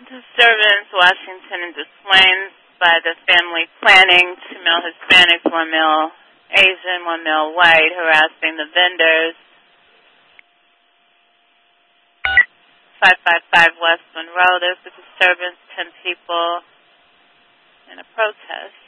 Disturbance, Washington and Des Plaines by the family planning, 2 male Hispanics, 1 male Asian, 1 male white, harassing the vendors. 555 West Monroe, there's a disturbance, 10 people in a protest.